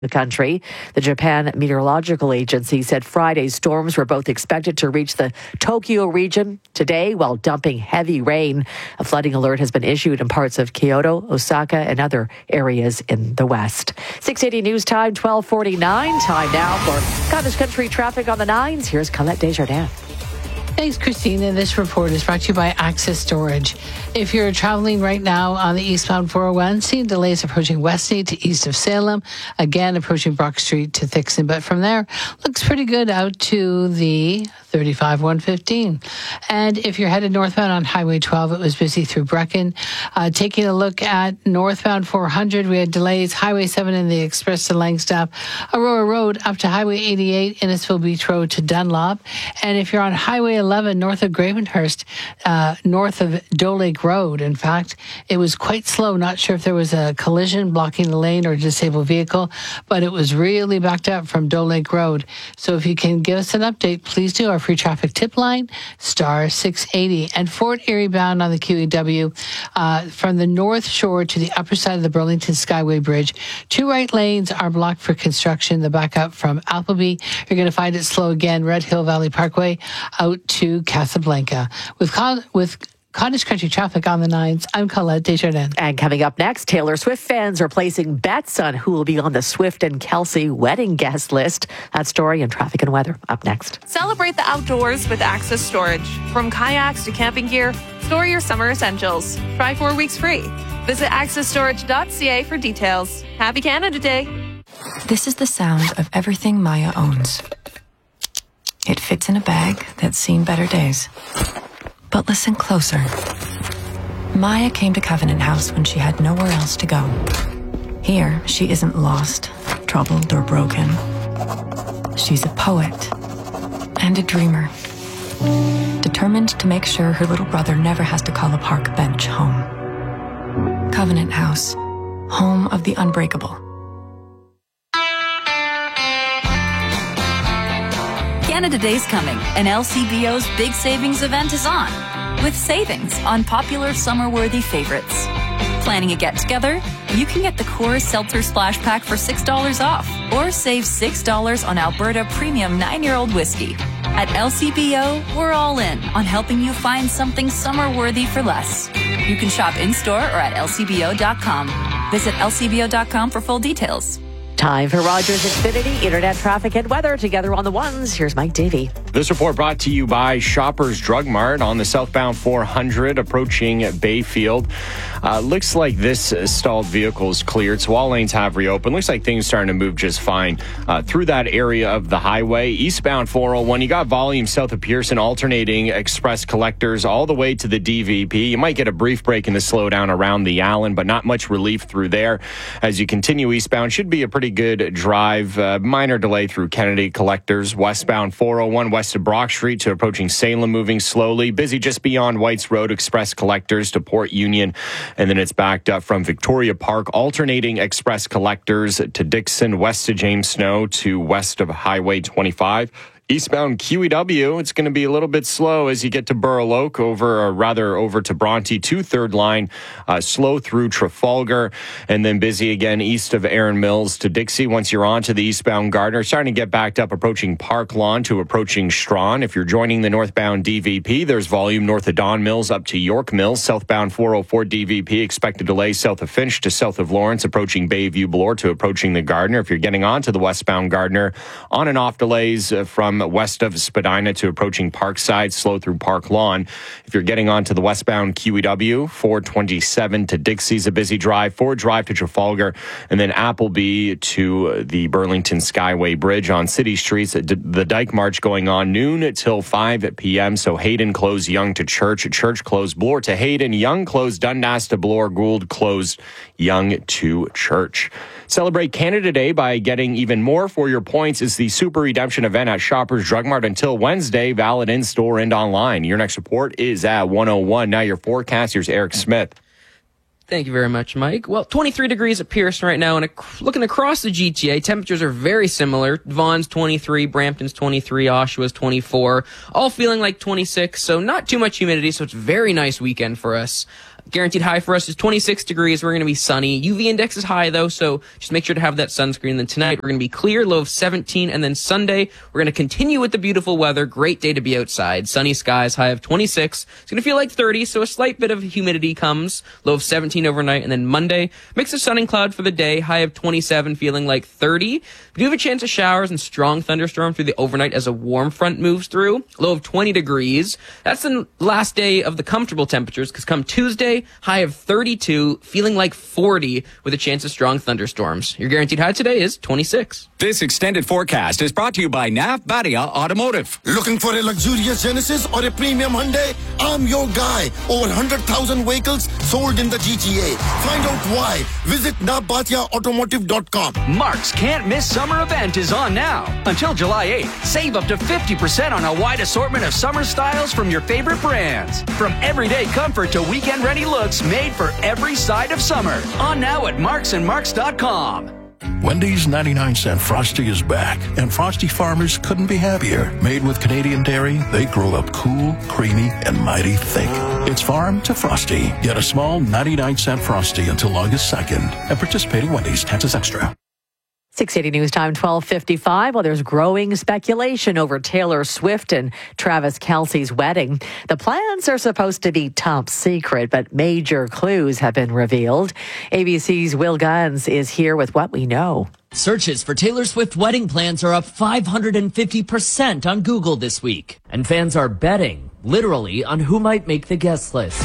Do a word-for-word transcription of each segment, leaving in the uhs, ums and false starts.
the country. The Japan Meteorological Agency said Friday's storms were both expected to reach the Tokyo region today while dumping heavy rain. A flooding alert has been issued in parts of Kyoto, Osaka, and other areas in the west. six eighty News Time, twelve forty-nine. Time now for Cottage Country traffic on the nines. Here's Colette Desjardins. Thanks, Christina. This report is brought to you by Access Storage. If you're traveling right now on the eastbound four oh one, seeing delays approaching Westney to east of Salem, again approaching Brock Street to Thixon, but from there, looks pretty good out to the thirty-five one fifteen. And if you're headed northbound on Highway twelve, it was busy through Brecken. Uh, taking a look at northbound four hundred, we had delays, Highway seven in the express to Langstaff, Aurora Road up to Highway eighty-eight, Innisfil Beach Road to Dunlop. And if you're on Highway eleven north of Gravenhurst, uh, north of Doe Lake Road, in fact, it was quite slow. Not sure if there was a collision blocking the lane or a disabled vehicle, but it was really backed up from Doe Lake Road. So if you can give us an update, please do. Our free traffic tip line, star six eighty. And Fort Erie bound on the Q E W uh, from the north shore to the upper side of the Burlington Skyway Bridge. Two right lanes are blocked for construction. The backup from Appleby, you're going to find it slow again. Red Hill Valley Parkway out to Casablanca. With with Cottage Country traffic on the nines, I'm Colette Desjardins. And coming up next, Taylor Swift fans are placing bets on who will be on the Swift and Kelsey wedding guest list. That story and traffic and weather up next. Celebrate the outdoors with Access Storage. From kayaks to camping gear, store your summer essentials. Try four weeks free. Visit access storage dot c a for details. Happy Canada Day. This is the sound of everything Maya owns. It fits in a bag that's seen better days. But listen closer. Maya came to Covenant House when she had nowhere else to go. Here, she isn't lost, troubled, or broken. She's a poet and a dreamer, determined to make sure her little brother never has to call a park bench home. Covenant House, home of the unbreakable. Canada Day's coming, and L C B O's big savings event is on, with savings on popular summer-worthy favorites. Planning a get-together? You can get the Coors Seltzer Splash Pack for six dollars off, or save six dollars on Alberta Premium nine-year-old whiskey. At L C B O, we're all in on helping you find something summer-worthy for less. You can shop in-store or at L C B O dot com. Visit L C B O dot com for full details. Time for Rogers Xfinity, internet traffic and weather together on the ones. Here's Mike Davey. This report brought to you by Shoppers Drug Mart on the southbound four hundred approaching Bayfield. Uh, looks like this stalled vehicle is cleared, so all lanes have reopened. Looks like things starting to move just fine uh, through that area of the highway. Eastbound four oh one, you got volume south of Pearson alternating express collectors all the way to the D V P. You might get a brief break in the slowdown around the Allen, but not much relief through there. As you continue eastbound, should be a pretty good drive. Uh, minor delay through Kennedy collectors. Westbound four oh one west of Brock Street to approaching Salem, moving slowly. Busy just beyond Whites Road, express collectors to Port Union. And then it's backed up from Victoria Park, alternating express collectors to Dixon, west of James Snow to west of Highway twenty-five. Eastbound Q E W, it's going to be a little bit slow as you get to Burl Oak, over, or rather over to Bronte, to third line, uh, slow through Trafalgar, and then busy again east of Erin Mills to Dixie. Once you're on to the eastbound Gardner, starting to get backed up, approaching Park Lawn to approaching Strawn. If you're joining the northbound D V P, there's volume north of Don Mills up to York Mills. Southbound four oh four D V P, expected delay south of Finch to south of Lawrence, approaching Bayview Bloor to approaching the Gardner. If you're getting on to the westbound Gardner, on and off delays uh, from west of Spadina to approaching Parkside, slow through Park Lawn. If you're getting on to the westbound Q E W, four twenty-seven to Dixie's a busy drive, Ford Drive to Trafalgar, and then Appleby to the Burlington Skyway Bridge on city streets. The Dyke March going on noon till five p.m. So Hayden closed, Young to Church, Church closed, Bloor to Hayden, Young closed, Dundas to Bloor, Gould closed, Young to Church. Celebrate Canada Day by getting even more for your points. It's the Super Redemption event at Shoppers Drug Mart until Wednesday, valid in-store and online. Your next report is at one oh one. Now your forecast, here's Eric Smith. Thank you very much, Mike. Well, twenty-three degrees at Pearson right now, and looking across the G T A, temperatures are very similar. Vaughan's twenty-three, Brampton's twenty-three, Oshawa's twenty-four, all feeling like twenty-six, so not too much humidity, so it's a very nice weekend for us. Guaranteed high for us is twenty-six degrees. We're going to be sunny. U V index is high, though, so just make sure to have that sunscreen. Then tonight, we're going to be clear, low of seventeen. And then Sunday, we're going to continue with the beautiful weather. Great day to be outside. Sunny skies, high of twenty-six. It's going to feel like thirty, so a slight bit of humidity comes. Low of seventeen overnight. And then Monday, mix of sun and cloud for the day. High of twenty-seven, feeling like thirty. We do have a chance of showers and strong thunderstorms through the overnight as a warm front moves through. Low of twenty degrees. That's the last day of the comfortable temperatures, because come Tuesday, high of thirty-two, feeling like forty with a chance of strong thunderstorms. Your guaranteed high today is twenty-six. This extended forecast is brought to you by N A F Badia Automotive. Looking for a luxurious Genesis or a premium Hyundai? I'm your guy. Over one hundred thousand vehicles sold in the G T A. Find out why. Visit N A F Badia Automotive dot com. Mark's Can't Miss Summer event is on now. Until July eighth, save up to fifty percent on a wide assortment of summer styles from your favorite brands. From everyday comfort to weekend-ready looks made for every side of summer. On now at Marks and Marks dot com. Wendy's ninety-nine cent Frosty is back, and Frosty farmers couldn't be happier. Made with Canadian dairy, they grow up cool, creamy, and mighty thick. It's farm to Frosty. Get a small ninety-nine cent Frosty until August second. And participating Wendy's, taxes extra. six eighty News Time, twelve fifty-five. Well, there's growing speculation over Taylor Swift and Travis Kelce's wedding. The plans are supposed to be top secret, but major clues have been revealed. A B C's Will Guns is here with what we know. Searches for Taylor Swift wedding plans are up five hundred fifty percent on Google this week. And fans are betting, literally, on who might make the guest list.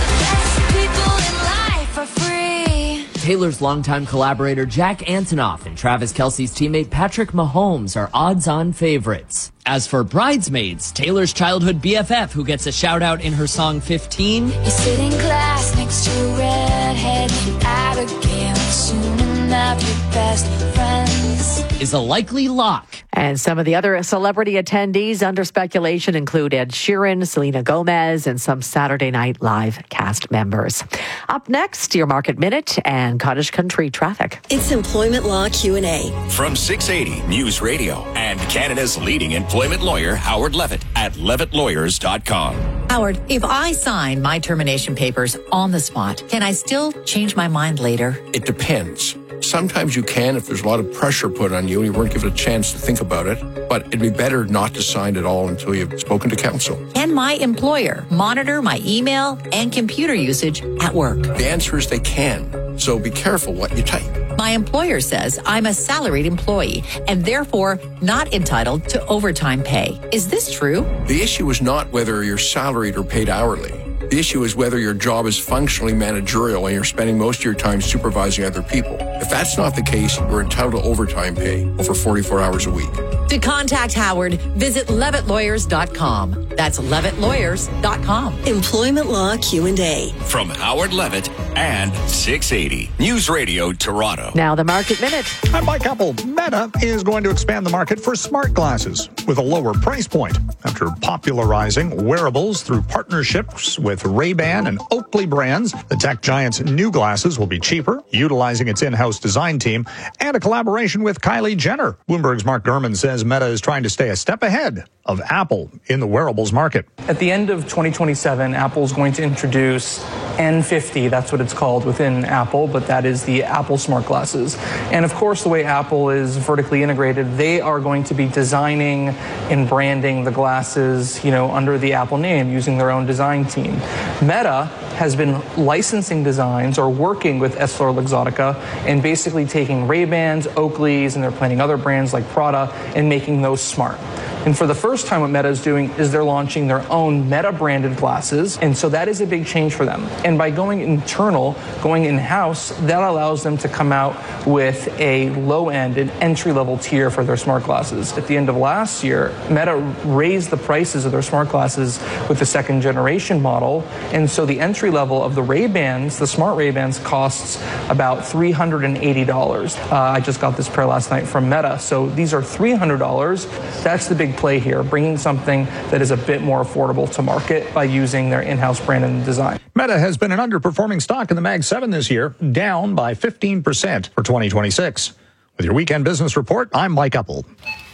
Taylor's longtime collaborator Jack Antonoff and Travis Kelce's teammate Patrick Mahomes are odds-on favorites. As for bridesmaids, Taylor's childhood B F F, who gets a shout-out in her song fifteen, you sit in class next to a redhead named Abigail, soon enough your best friends, is a likely lock. And some of the other celebrity attendees under speculation include Ed Sheeran, Selena Gomez, and some Saturday Night Live cast members. Up next, your Market Minute and Cottage Country traffic. It's Employment Law Q and A. From six eighty News Radio and Canada's leading employment lawyer, Howard Levitt, at levitt lawyers dot com. Howard, if I sign my termination papers on the spot, can I still change my mind later? It depends. Sometimes you can if there's a lot of pressure put on you and you weren't given a chance to think about it. But it'd be better not to sign at all until you've spoken to counsel. Can my employer monitor my email and computer usage at work? The answer is they can. So be careful what you type. My employer says I'm a salaried employee and therefore not entitled to overtime pay. Is this true? The issue is not whether you're salaried or paid hourly. The issue is whether your job is functionally managerial and you're spending most of your time supervising other people. If that's not the case, you're entitled to overtime pay over forty-four hours a week. To contact Howard, visit levitt lawyers dot com. That's levitt lawyers dot com. Employment Law Q and A. From Howard Levitt and six eighty News Radio Toronto. Now the Market Minute. I'm Mike Apple. Meta is going to expand the market for smart glasses with a lower price point after popularizing wearables through partnerships with Ray-Ban and Oakley brands. The tech giant's new glasses will be cheaper, utilizing its in-house design team, and a collaboration with Kylie Jenner. Bloomberg's Mark Gurman says Meta is trying to stay a step ahead of Apple in the wearables market. At the end of twenty twenty-seven, Apple's going to introduce N fifty, that's what it's called within Apple, but that is the Apple smart glasses. And of course, the way Apple is vertically integrated, they are going to be designing and branding the glasses, you know, under the Apple name, using their own design team. Meta has been licensing designs or working with EssilorLuxottica and basically taking Ray-Bans, Oakleys, and they're planning other brands like Prada and making those smart. And for the first time, what Meta is doing is they're launching their own Meta-branded glasses, and so that is a big change for them. And by going internal, going in-house, that allows them to come out with a low-end and entry-level tier for their smart glasses. At the end of last year, Meta raised the prices of their smart glasses with the second-generation model, and so the entry-level of the Ray-Bans, the smart Ray-Bans, costs about three hundred eighty dollars. Uh, I just got this pair last night from Meta, so these are three hundred dollars. That's the big play here, bringing something that is a bit more affordable to market by using their in-house brand and design. Meta has been an underperforming stock in the Mag seven this year, down by fifteen percent for twenty twenty-six. With your weekend business report, I'm Mike Apple.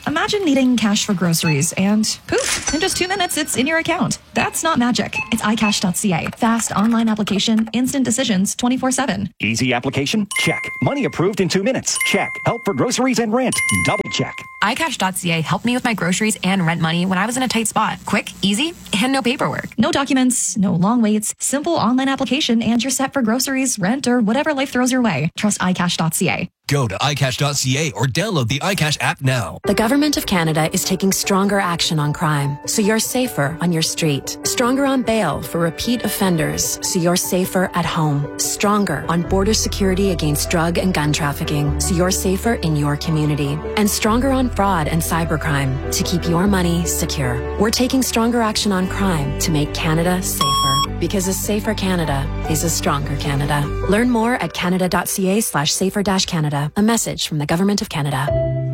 Imagine needing cash for groceries and poof, in just two minutes, it's in your account. That's not magic. It's i cash dot c a. Fast online application, instant decisions, twenty-four seven. Easy application? Check. Money approved in two minutes? Check. Help for groceries and rent? Double check. i cash dot c a helped me with my groceries and rent money when I was in a tight spot. Quick, easy, and no paperwork. No documents, no long waits, simple online application, and you're set for groceries, rent, or whatever life throws your way. Trust i cash dot c a. Go to i cash dot c a or download the iCash app now. The Government of Canada is taking stronger action on crime, so you're safer on your street. Stronger on bail for repeat offenders, so you're safer at home. Stronger on border security against drug and gun trafficking, so you're safer in your community. And stronger on fraud and cybercrime, to keep your money secure. We're taking stronger action on crime to make Canada safer. Because a safer Canada is a stronger Canada. Learn more at canada dot c a slash safer dash Canada. A message from the Government of Canada.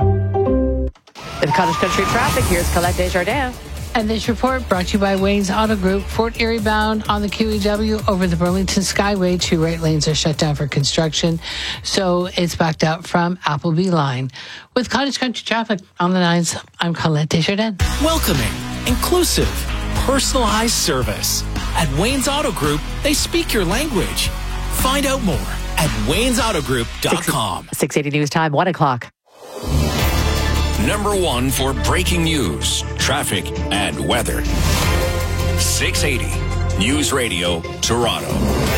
In Cottage Country traffic, here's Colette Desjardins. And this report brought to you by Wayne's Auto Group. Fort Erie bound on the Q E W over the Burlington Skyway. Two right lanes are shut down for construction, so it's backed up from Appleby Line. With Cottage Country traffic on the nines, I'm Colette Desjardins. Welcoming, inclusive, personalized service. At Wayne's Auto Group, they speak your language. Find out more at waynes auto group dot com. six eighty News Time, one o'clock. Number one for breaking news, traffic, and weather. six eighty News Radio, Toronto.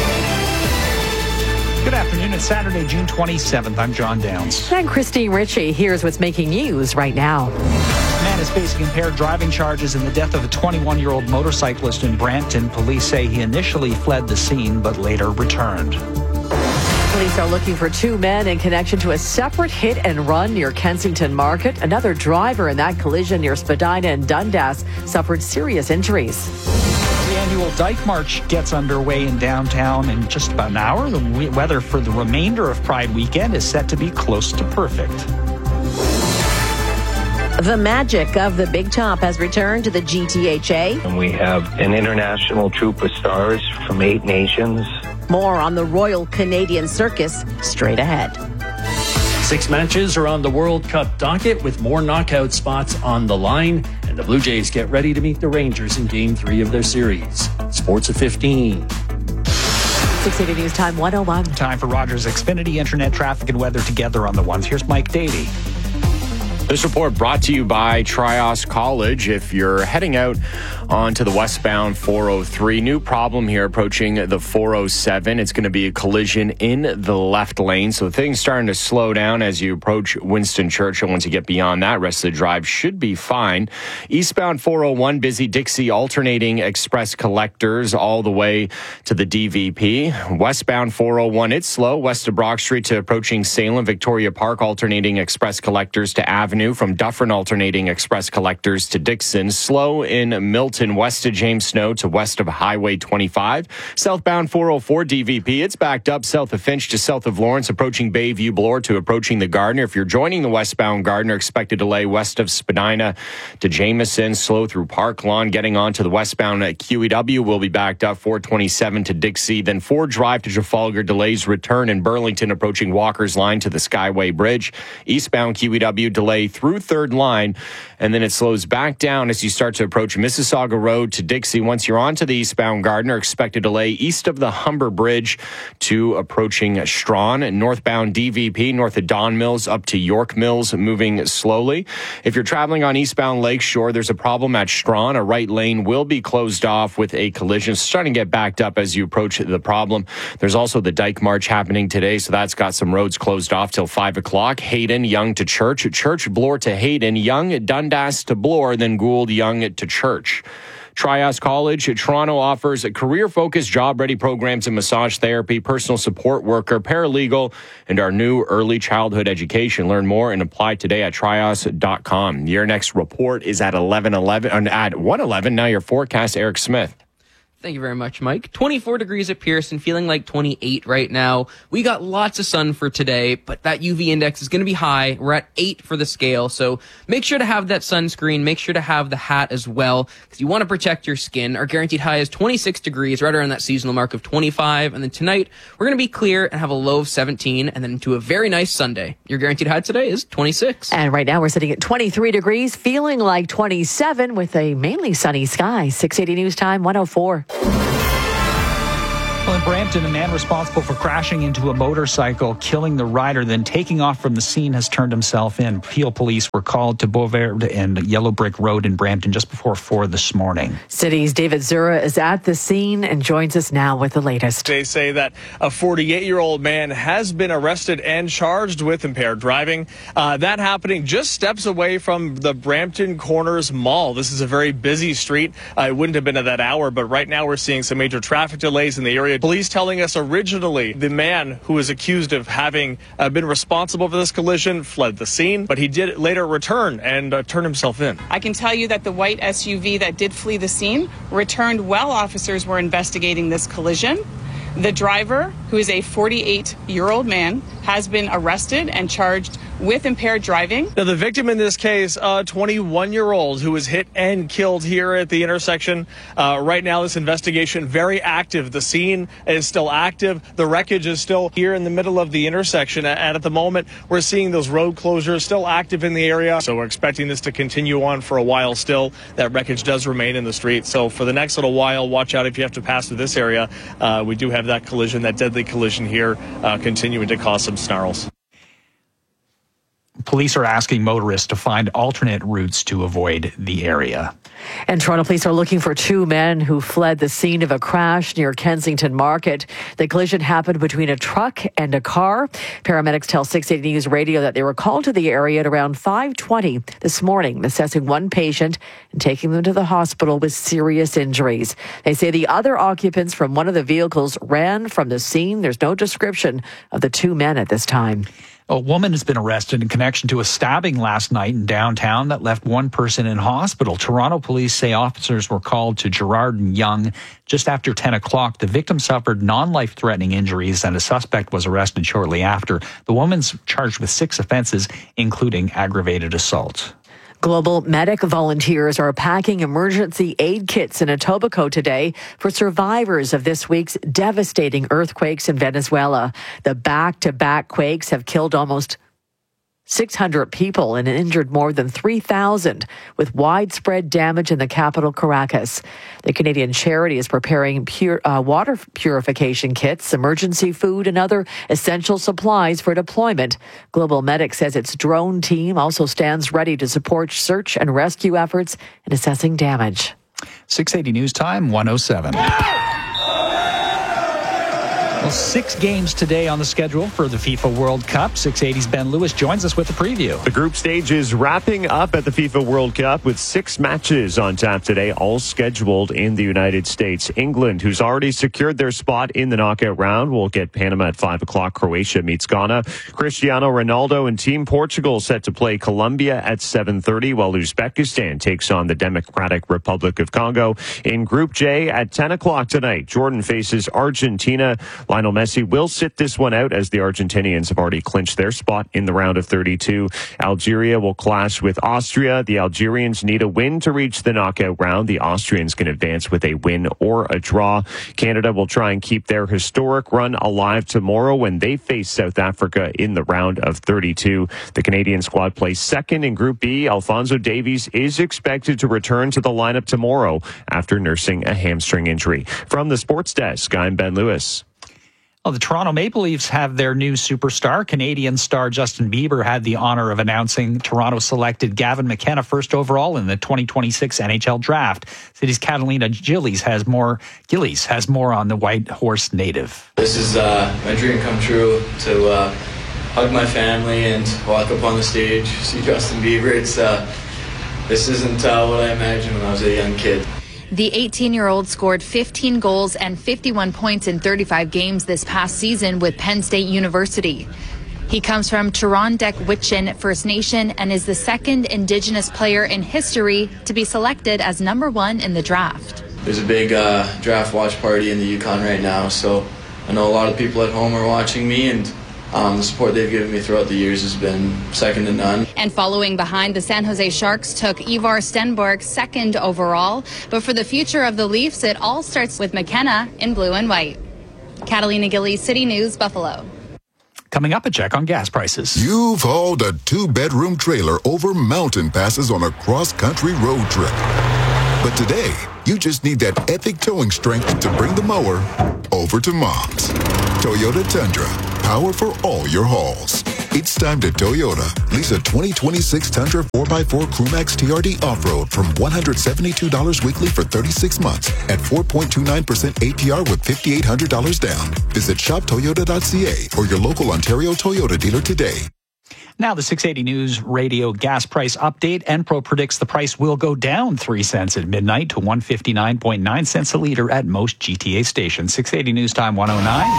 Good afternoon. It's Saturday, June twenty-seventh. I'm John Downs. And Christine Ritchie. Here's what's making news right now. A man is facing impaired driving charges in the death of a twenty-one-year-old motorcyclist in Brampton. Police say he initially fled the scene, but later returned. Police are looking for two men in connection to a separate hit and run near Kensington Market. Another driver in that collision near Spadina and Dundas suffered serious injuries. The annual Dyke March gets underway in downtown in just about an hour. The weather for the remainder of Pride weekend is set to be close to perfect. The magic of the Big Top has returned to the G T H A. And we have an international troupe of stars from eight nations. More on the Royal Canadian Circus straight ahead. Six matches are on the World Cup docket with more knockout spots on the line. And the Blue Jays get ready to meet the Rangers in Game three of their series. Sports at fifteen. six eighty News Time, one oh one. Time for Rogers Xfinity Internet traffic and weather together on the ones. Here's Mike Davey. This report brought to you by Trios College. If you're heading out onto the westbound four oh three, new problem here approaching the four oh seven. It's going to be a collision in the left lane. So things starting to slow down as you approach Winston Churchill. Once you get beyond that, rest of the drive should be fine. Eastbound four oh one, busy Dixie alternating express collectors all the way to the D V P. Westbound four oh one, it's slow. West of Brock Street to approaching Salem, Victoria Park, alternating express collectors to Avenue. From Dufferin, alternating express collectors to Dixon. Slow in Milton, west of James Snow to west of Highway twenty-five. Southbound four oh four D V P, it's backed up south of Finch to south of Lawrence, approaching Bayview Bloor to approaching the Gardner. If you're joining the westbound Gardner, expect a delay west of Spadina to Jameson. Slow through Park Lawn, getting on to the westbound at Q E W will be backed up four twenty-seven to Dixie. Then Ford Drive to Trafalgar, delays return in Burlington, approaching Walker's Line to the Skyway Bridge. Eastbound Q E W delay through third line, and then it slows back down as you start to approach Mississauga Road to Dixie. Once you're onto the eastbound Gardner, expect a delay east of the Humber Bridge to approaching Strawn. Northbound D V P, north of Don Mills up to York Mills, moving slowly. If you're traveling on eastbound Lakeshore, there's a problem at Strawn. A right lane will be closed off with a collision. It's starting to get backed up as you approach the problem. There's also the Dyke March happening today, so that's got some roads closed off till five o'clock. Hayden, Young to Church. Church, Bloor to Hayden, Young, Dundas to Bloor, then Gould, Young to Church. Trios College, Toronto offers career-focused, job-ready programs in massage therapy, personal support worker, paralegal, and our new early childhood education. Learn more and apply today at trios dot com. Your next report is at eleven eleven, at one eleven. Now your forecast, Eric Smith. Thank you very much, Mike. twenty-four degrees at Pearson, feeling like twenty-eight right now. We got lots of sun for today, but that U V index is going to be high. We're at eight for the scale, so make sure to have that sunscreen. Make sure to have the hat as well, because you want to protect your skin. Our guaranteed high is twenty-six degrees, right around that seasonal mark of twenty-five. And then tonight, we're going to be clear and have a low of seventeen, and then into a very nice Sunday. Your guaranteed high today is twenty-six. And right now, we're sitting at twenty-three degrees, feeling like twenty-seven with a mainly sunny sky. six eighty News Time, one oh four. Well, in Brampton, a man responsible for crashing into a motorcycle, killing the rider, then taking off from the scene has turned himself in. Peel police were called to Beauvert and Yellow Brick Road in Brampton just before four this morning. City's David Zura is at the scene and joins us now with the latest. They say that a forty-eight-year-old man has been arrested and charged with impaired driving. Uh, that happening just steps away from the Brampton Corners Mall. This is a very busy street. Uh, it wouldn't have been at that hour, but right now we're seeing some major traffic delays in the area. Police telling us originally the man who is accused of having uh, been responsible for this collision fled the scene, but he did later return and uh, turn himself in. I can tell you that the white S U V that did flee the scene returned while officers were investigating this collision. The driver, who is a forty-eight-year-old man, has been arrested and charged with impaired driving. Now, the victim in this case, a twenty-one-year-old who was hit and killed here at the intersection. Uh, right now, this investigation very active. The scene is still active. The wreckage is still here in the middle of the intersection. And at the moment, we're seeing those road closures still active in the area. So we're expecting this to continue on for a while still. That wreckage does remain in the street. So for the next little while, watch out if you have to pass through this area. Uh, we do have that collision, that deadly collision here, uh, continuing to cause some snarls. Police are asking motorists to find alternate routes to avoid the area. And Toronto police are looking for two men who fled the scene of a crash near Kensington Market. The collision happened between a truck and a car. Paramedics tell six eighty News Radio that they were called to the area at around five twenty this morning, assessing one patient and taking them to the hospital with serious injuries. They say the other occupants from one of the vehicles ran from the scene. There's no description of the two men at this time. A woman has been arrested in connection to a stabbing last night in downtown that left one person in hospital. Toronto police say officers were called to Gerard and Yonge just after ten o'clock. The victim suffered non-life-threatening injuries and a suspect was arrested shortly after. The woman's charged with six offenses, including aggravated assault. Global Medic volunteers are packing emergency aid kits in Etobicoke today for survivors of this week's devastating earthquakes in Venezuela. The back-to-back quakes have killed almost six hundred people and injured more than three thousand, with widespread damage in the capital, Caracas. The Canadian charity is preparing pure, uh, water purification kits, emergency food, and other essential supplies for deployment. Global Medic says its drone team also stands ready to support search and rescue efforts in assessing damage. six eighty News Time, one oh seven. Well, six games today on the schedule for the FIFA World Cup. six eighty's Ben Lewis joins us with a preview. The group stage is wrapping up at the FIFA World Cup with six matches on tap today, all scheduled in the United States. England, who's already secured their spot in the knockout round, will get Panama at five o'clock. Croatia meets Ghana. Cristiano Ronaldo and Team Portugal set to play Colombia at seven thirty, while Uzbekistan takes on the Democratic Republic of Congo. In Group J at ten o'clock tonight, Jordan faces Argentina. Lionel Messi will sit this one out as the Argentinians have already clinched their spot in the round of thirty-two. Algeria will clash with Austria. The Algerians need a win to reach the knockout round. The Austrians can advance with a win or a draw. Canada will try and keep their historic run alive tomorrow when they face South Africa in the round of thirty-two. The Canadian squad plays second in Group B. Alphonso Davies is expected to return to the lineup tomorrow after nursing a hamstring injury. From the sports desk, I'm Ben Lewis. Well, the Toronto Maple Leafs have their new superstar. Canadian star Justin Bieber had the honor of announcing Toronto selected Gavin McKenna first overall in the twenty twenty-six N H L draft. City's Catalina Gillies has more Gillies has more on the White Horse native. This is uh, my dream come true to uh, hug my family and walk up on the stage, see Justin Bieber. It's uh, this isn't uh, what I imagined when I was a young kid. The eighteen-year-old scored fifteen goals and fifty-one points in thirty-five games this past season with Penn State University. He comes from Turondek-Witchin First Nation and is the second Indigenous player in history to be selected as number one in the draft. There's a big uh, draft watch party in the Yukon right now, so I know a lot of people at home are watching me, and um, the support they've given me throughout the years has been second to none. And following behind, the San Jose Sharks took Ivar Stenberg second overall. But for the future of the Leafs, it all starts with McKenna in blue and white. Catalina Gillies, City News, Buffalo. Coming up, a check on gas prices. You've hauled a two-bedroom trailer over mountain passes on a cross-country road trip. But today, you just need that epic towing strength to bring the mower over to Mom's. Toyota Tundra, power for all your hauls. It's time to Toyota. Lease a twenty twenty-six Tundra four by four Crewmax T R D Off-Road from one hundred seventy-two dollars weekly for thirty-six months at four point two nine percent A P R with five thousand eight hundred dollars down. Visit shop toyota dot c a or your local Ontario Toyota dealer today. Now, the six eighty News Radio gas price update. Enpro predicts the price will go down three cents at midnight to one fifty-nine point nine cents a litre at most G T A stations. six eighty News Time one oh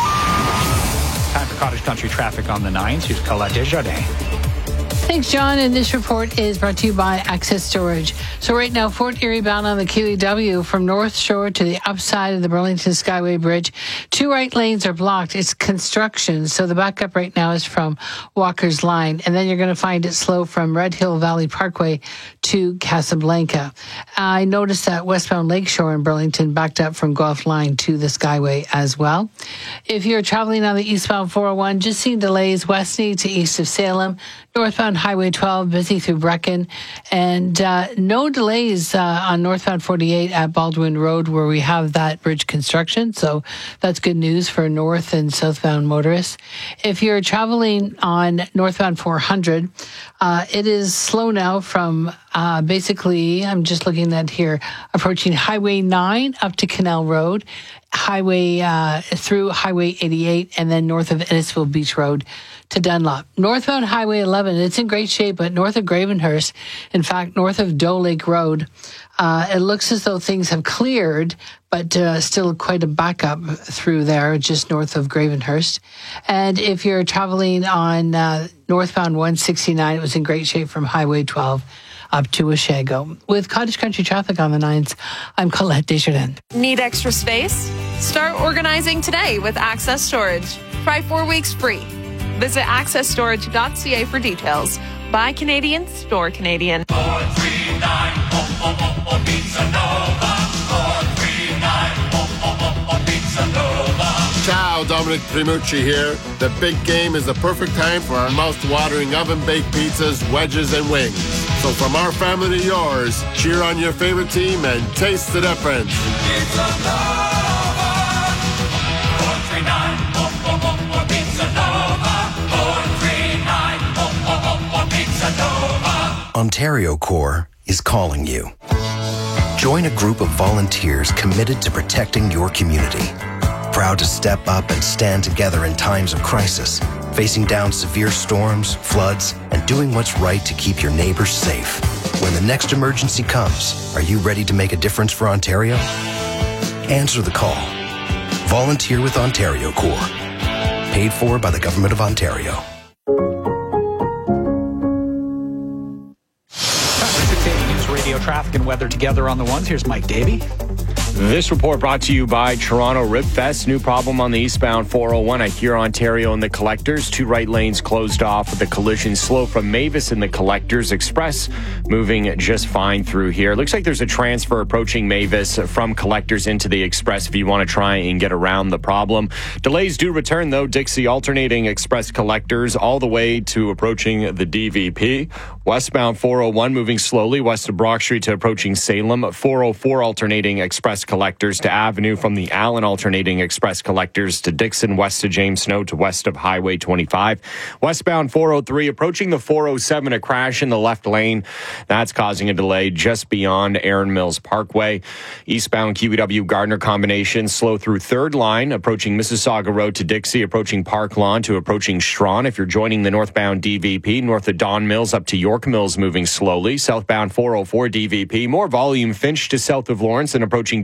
nine. Time for Cottage Country traffic on the nines. Here's Colette Desjardins. Thanks, John. And this report is brought to you by Access Storage. So right now, Fort Erie bound on the Q E W from North Shore to the upside of the Burlington Skyway Bridge. Two right lanes are blocked. It's construction. So the backup right now is from Walker's Line. And then you're going to find it slow from Red Hill Valley Parkway to Casablanca. I noticed that westbound Lakeshore in Burlington backed up from Guelph Line to the Skyway as well. If you're traveling on the eastbound four oh one, just seeing delays west to east of Salem. Northbound Highway twelve, busy through Brecken, and uh, no delays uh, on northbound forty-eight at Baldwin Road where we have that bridge construction. So that's good news for north and southbound motorists. If you're traveling on northbound four hundred, uh, it is slow now from uh, basically, I'm just looking at here, approaching Highway nine up to Canal Road. Highway uh, through Highway eighty-eight, and then north of Innisfil Beach Road to Dunlop. Northbound Highway eleven, it's in great shape, but north of Gravenhurst, in fact, north of Doe Lake Road, uh, it looks as though things have cleared, but uh, still quite a backup through there, just north of Gravenhurst. And if you're traveling on uh, northbound one sixty-nine, it was in great shape from Highway twelve up to Oshago. With Cottage Country traffic on the nines, I'm Colette Desjardins. Need extra space? Start organizing today with Access Storage. Try four weeks free. Visit access storage dot c a for details. Buy Canadian, store Canadian. four three nine, oh, oh, oh, oh, Pizza Nova. four three nine, oh, oh, oh, oh, Pizza Nova. Ciao, Dominic Primucci here. The big game is the perfect time for our mouth-watering oven-baked pizzas, wedges, and wings. So from our family to yours, cheer on your favorite team and taste the difference. Pizza Nova. four three nine, oh, oh, oh, oh, Pizza Nova. four three nine, oh, oh, oh, oh, Pizza Nova. Ontario Corps is calling you. Join a group of volunteers committed to protecting your community. Proud to step up and stand together in times of crisis, facing down severe storms, floods, and doing what's right to keep your neighbors safe. When the next emergency comes, are you ready to make a difference for Ontario? Answer the call. Volunteer with Ontario Corps. Paid for by the Government of Ontario. six eighty News Radio traffic and weather together on the ones. Here's Mike Davey. This report brought to you by Toronto Ribfest. New problem on the eastbound four oh one at Huron, Ontario and the Collectors. Two right lanes closed off with the collision slow from Mavis and the Collectors. Express moving just fine through here. Looks like there's a transfer approaching Mavis from Collectors into the Express if you want to try and get around the problem. Delays do return, though. Dixie alternating Express Collectors all the way to approaching the D V P. Westbound four oh one moving slowly west of Brock Street to approaching Salem. four oh four alternating Express Collectors to Avenue from the Allen alternating Express Collectors to Dixon west to James Snow to west of Highway twenty-five. Westbound four oh three approaching the four oh seven, a crash in the left lane. That's causing a delay just beyond Erin Mills Parkway. Eastbound Q E W Gardner combination slow through third line approaching Mississauga Road to Dixie, approaching Park Lawn to approaching Strawn. If you're joining the northbound D V P, north of Don Mills up to York Mills moving slowly. Southbound four oh four D V P, more volume Finch to south of Lawrence and approaching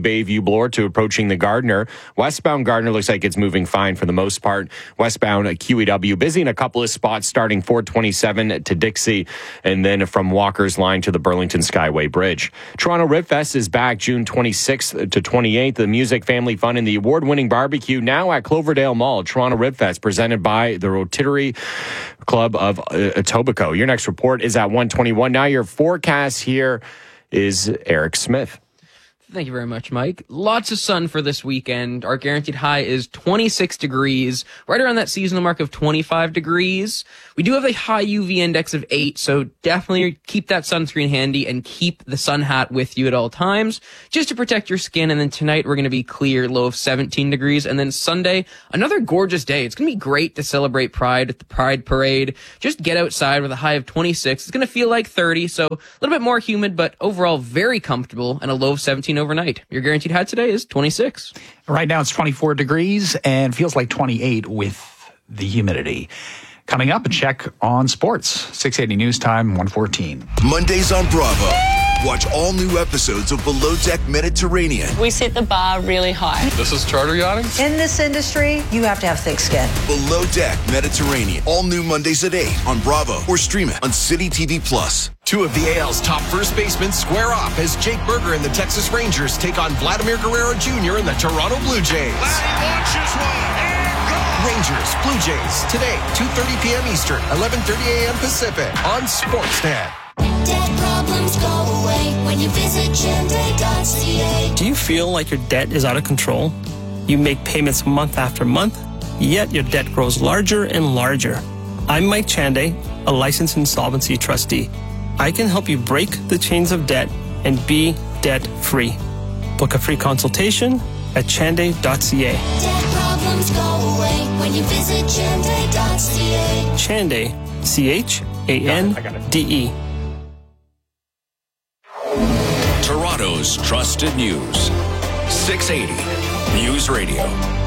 Bayview Bloor to approaching the Gardiner. Westbound Gardiner looks like it's moving fine for the most part. Westbound Q E W busy in a couple of spots starting four twenty-seven to Dixie and then from Walker's Line to the Burlington Skyway Bridge. Toronto Ribfest is back June twenty-sixth to twenty-eighth. The music, family fun, and the award-winning barbecue now at Cloverdale Mall. Toronto Ribfest presented by the Rotary Club of uh, Etobicoke. Your next report is at one twenty-one. Now your forecast here is Eric Smith. Thank you very much, Mike. Lots of sun for this weekend. Our guaranteed high is twenty-six degrees, right around that seasonal mark of twenty-five degrees. We do have a high U V index of eight, so definitely keep that sunscreen handy and keep the sun hat with you at all times, just to protect your skin. And then tonight we're going to be clear, low of seventeen degrees. And then Sunday, another gorgeous day. It's going to be great to celebrate Pride at the Pride Parade. Just get outside with a high of twenty-six. It's going to feel like thirty, so a little bit more humid, but overall very comfortable, and a low of seventeen overnight. Your guaranteed high today is twenty-six. Right now it's twenty-four degrees and feels like twenty-eight with the humidity. Coming up, a check on sports. six eighty News Time, one fourteen. Mondays on Bravo. Watch all new episodes of Below Deck Mediterranean. We set the bar really high. This is charter yachting. In this industry, you have to have thick skin. Below Deck Mediterranean. All new Mondays at eight on Bravo or stream it on City T V Plus. Two of the A L's top first basemen square off as Jake Berger and the Texas Rangers take on Vladimir Guerrero Junior and the Toronto Blue Jays. Launches one and goal. Rangers, Blue Jays, today, two thirty p.m. Eastern, eleven thirty a.m. Pacific on Sportsnet. Debt problems go away when you visit Chande dot c a. Do you feel like your debt is out of control? You make payments month after month, yet your debt grows larger and larger. I'm Mike Chande, a licensed insolvency trustee. I can help you break the chains of debt and be debt-free. Book a free consultation at Chande dot c a. Debt problems go away when you visit Chande dot c a. Chande, C H A N D E. Toronto's trusted news. six eighty News Radio.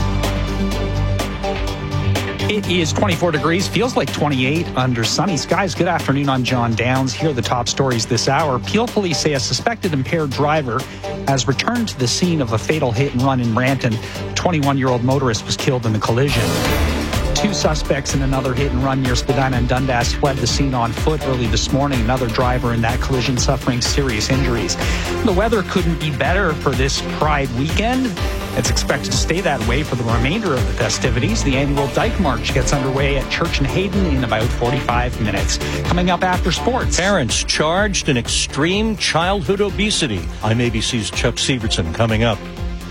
It is twenty-four degrees, feels like twenty-eight under sunny skies. Good afternoon, I'm John Downs. Here are the top stories this hour. Peel police say a suspected impaired driver has returned to the scene of a fatal hit and run in Ranton. A twenty-one-year-old motorist was killed in the collision. Two suspects in another hit and run near Spadina and Dundas fled the scene on foot early this morning. Another driver in that collision suffering serious injuries. The weather couldn't be better for this Pride weekend. It's expected to stay that way for the remainder of the festivities. The annual Dyke March gets underway at Church and Hayden in about forty-five minutes. Coming up after sports. Parents charged in extreme childhood obesity. I'm A B C's Chuck Severson coming up.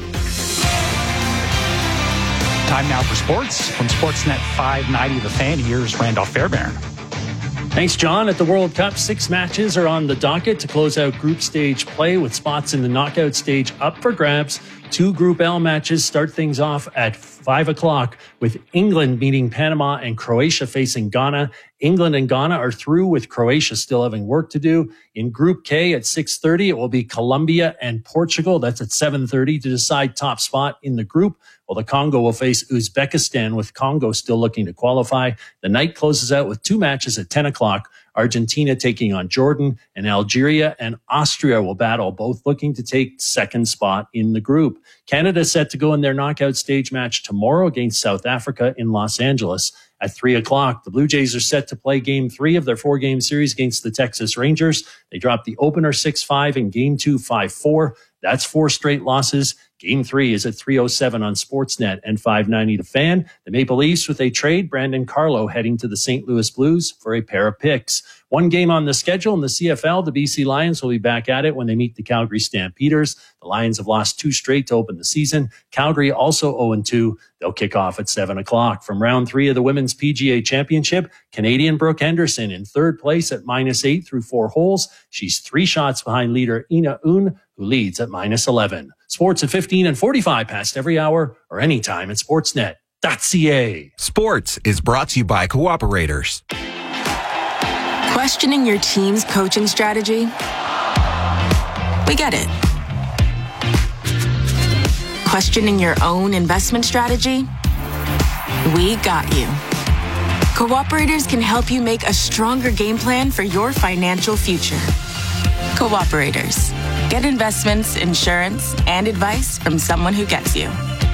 Time now for sports. From Sportsnet five ninety The Fan, here's Randolph Fairbairn. Thanks, John. At the World Cup, six matches are on the docket to close out group stage play with spots in the knockout stage up for grabs. Two Group L matches start things off at five o'clock with England meeting Panama and Croatia facing Ghana. England and Ghana are through, with Croatia still having work to do. In Group K at six thirty, it will be Colombia and Portugal. That's at seven thirty to decide top spot in the group. Well, the Congo will face Uzbekistan, with Congo still looking to qualify. The night closes out with two matches at ten o'clock. Argentina taking on Jordan, and Algeria and Austria will battle, both looking to take second spot in the group. Canada set to go in their knockout stage match tomorrow against South Africa in Los Angeles. At three o'clock, the Blue Jays are set to play game three of their four-game series against the Texas Rangers. They dropped the opener six five and game two five four. That's four straight losses. Game three is at three oh seven on Sportsnet and five ninety The Fan. The Maple Leafs with a trade, Brandon Carlo heading to the Saint Louis Blues for a pair of picks. One game on the schedule in the C F L, the B C Lions will be back at it when they meet the Calgary Stampeders. The Lions have lost two straight to open the season. Calgary also oh and two. They'll kick off at seven o'clock. From round three of the Women's P G A Championship, Canadian Brooke Henderson in third place at minus eight through four holes. She's three shots behind leader Ina Un, who leads at minus eleven. Sports at fifteen and forty-five past every hour or anytime at sportsnet dot c a. Sports is brought to you by Cooperators. Questioning your team's coaching strategy? We get it. Questioning your own investment strategy? We got you. Cooperators can help you make a stronger game plan for your financial future. Cooperators. Get investments, insurance, and advice from someone who gets you.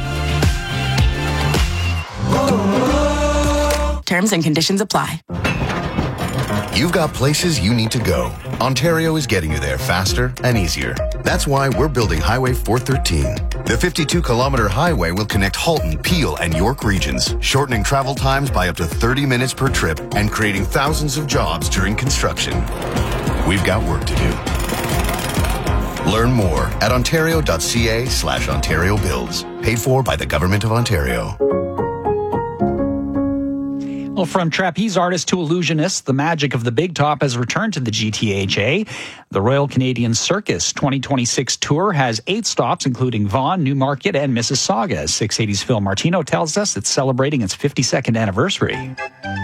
Terms and conditions apply. You've got places you need to go. Ontario is getting you there faster and easier. That's why we're building Highway four thirteen. The fifty-two kilometer highway will connect Halton, Peel, and York regions, shortening travel times by up to thirty minutes per trip and creating thousands of jobs during construction. We've got work to do. Learn more at ontario.ca slash Ontario Builds. Paid for by the Government of Ontario. Well, from trapeze artist to illusionist, the magic of the Big Top has returned to the G T H A. The Royal Canadian Circus twenty twenty-six tour has eight stops, including Vaughan, Newmarket, and Mississauga. As six eighty's Phil Martino tells us, it's celebrating its fifty-second anniversary.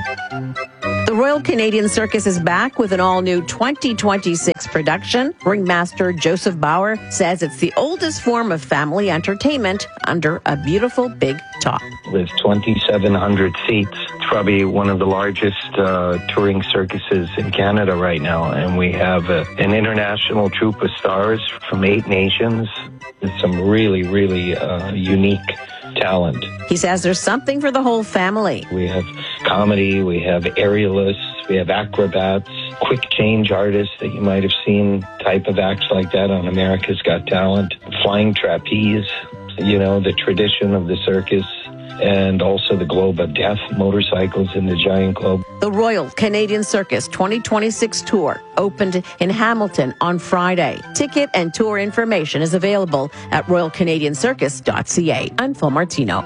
The Royal Canadian Circus is back with an all-new twenty twenty-six production. Ringmaster Joseph Bauer says it's the oldest form of family entertainment under a beautiful big top. With twenty-seven hundred seats, it's probably one of the largest uh, touring circuses in Canada right now. And we have a, an international troupe of stars from eight nations with some really, really uh, unique talent. He says there's something for the whole family. We have comedy, we have aerialists, we have acrobats, quick change artists that you might have seen, type of acts like that on America's Got Talent, flying trapeze, you know, the tradition of the circus, and also the Globe of Death, motorcycles in the Giant Globe. The Royal Canadian Circus twenty twenty-six tour opened in Hamilton on Friday. Ticket and tour information is available at royal canadian circus dot c a. I'm Phil Martino.